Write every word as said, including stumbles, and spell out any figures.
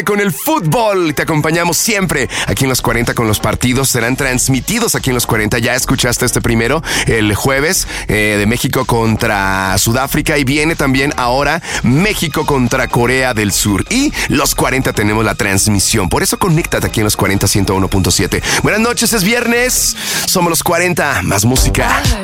Con el fútbol, te acompañamos siempre aquí en los cuarenta con los partidos. Serán transmitidos aquí en los cuarenta. Ya escuchaste este primero el jueves eh, de México contra Sudáfrica, y viene también ahora México contra Corea del Sur. Y los cuarenta tenemos la transmisión. Por eso conéctate aquí en los cuarenta ciento uno punto siete. Buenas noches, es viernes. Somos los cuarenta, más música.